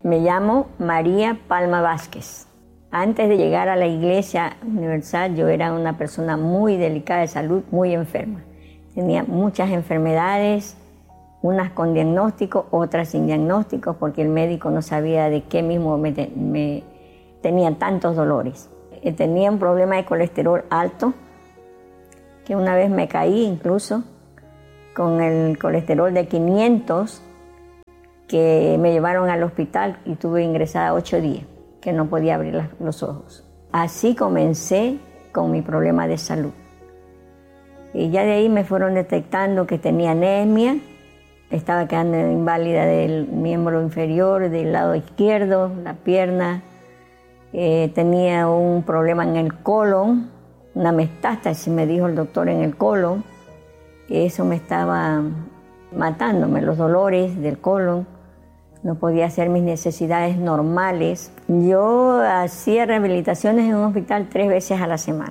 Me llamo María Palma Vázquez. Antes de llegar a la Iglesia Universal, yo era una persona muy delicada de salud, muy enferma. Tenía muchas enfermedades, unas con diagnóstico, otras sin diagnóstico, porque el médico no sabía de qué mismo me tenía tantos dolores. Tenía un problema de colesterol alto, que una vez me caí incluso con el colesterol de 500, que me llevaron al hospital y estuve ingresada 8 días, que no podía abrir los ojos. Así comencé con mi problema de salud. Y ya de ahí me fueron detectando que tenía anemia, estaba quedando inválida del miembro inferior, del lado izquierdo, la pierna. Tenía un problema en el colon, una metástasis, me dijo el doctor, en el colon. Eso me estaba matándome, los dolores del colon. No podía hacer mis necesidades normales. Yo hacía rehabilitaciones en un hospital 3 veces a la semana.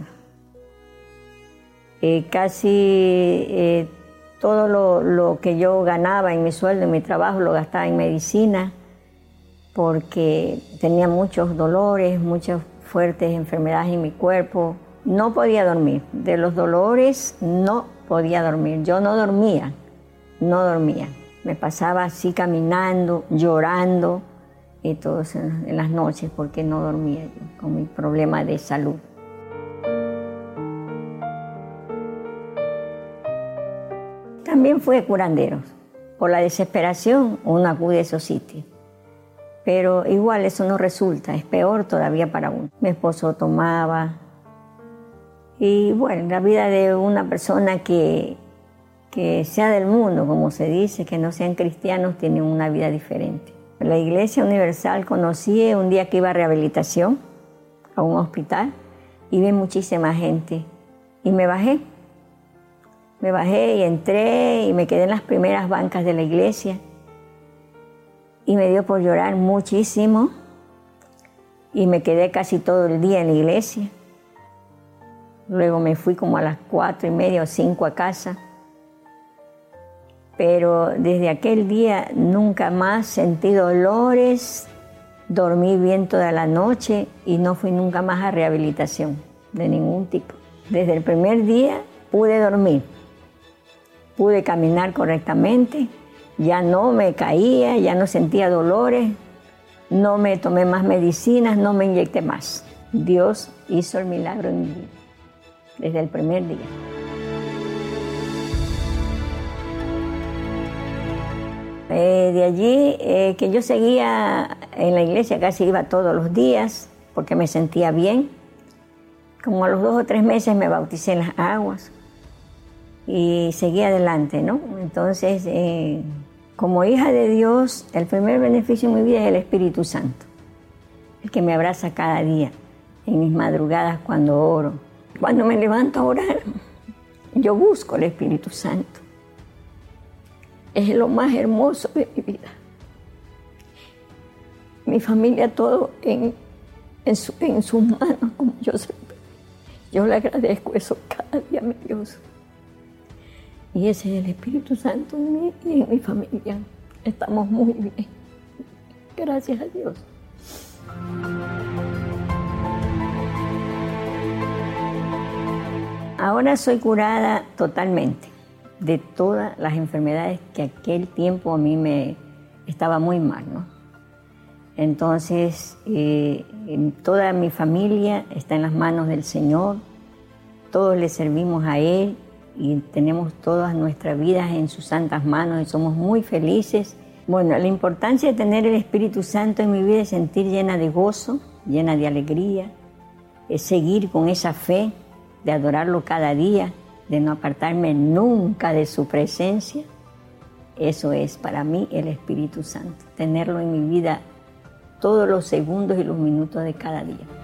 Casi todo lo que yo ganaba en mi sueldo, en mi trabajo, lo gastaba en medicina, porque tenía muchos dolores, muchas fuertes enfermedades en mi cuerpo. No podía dormir. De los dolores no podía dormir. Yo no dormía. Me pasaba así caminando, llorando y todo eso en las noches porque no dormía yo con mi problema de salud. También fui a curanderos. Por la desesperación uno acude a esos sitios. Pero igual eso no resulta, es peor todavía para uno. Mi esposo tomaba. Y bueno, la vida de una persona que sea del mundo, como se dice, que no sean cristianos, tienen una vida diferente. En la Iglesia Universal conocí un día que iba a rehabilitación a un hospital y vi muchísima gente y me bajé. Me bajé y entré y me quedé en las primeras bancas de la iglesia y me dio por llorar muchísimo y me quedé casi todo el día en la iglesia. Luego me fui como a las 4:30 o 5 a casa. Pero desde aquel día nunca más sentí dolores, dormí bien toda la noche y no fui nunca más a rehabilitación de ningún tipo. Desde el primer día pude dormir, pude caminar correctamente, ya no me caía, ya no sentía dolores, no me tomé más medicinas, no me inyecté más. Dios hizo el milagro en mi vida, desde el primer día. De allí que yo seguía en la iglesia, casi iba todos los días porque me sentía bien. Como a los 2 o 3 meses me bauticé en las aguas y seguí adelante, ¿no? Entonces, como hija de Dios, el primer beneficio en mi vida es el Espíritu Santo, el que me abraza cada día, en mis madrugadas cuando oro. Cuando me levanto a orar, yo busco el Espíritu Santo. Es lo más hermoso de mi vida. Mi familia, todo en sus manos, como yo siempre. Yo le agradezco eso cada día a mi Dios. Y ese es el Espíritu Santo en mí y en mi familia. Estamos muy bien. Gracias a Dios. Ahora soy curada totalmente de todas las enfermedades que aquel tiempo a mí me estaba muy mal, ¿no? Entonces, toda mi familia está en las manos del Señor, todos le servimos a Él y tenemos todas nuestras vidas en sus santas manos y somos muy felices. Bueno, la importancia de tener el Espíritu Santo en mi vida es sentir llena de gozo, llena de alegría, es seguir con esa fe de adorarlo cada día, de no apartarme nunca de su presencia. Eso es para mí el Espíritu Santo, tenerlo en mi vida todos los segundos y los minutos de cada día.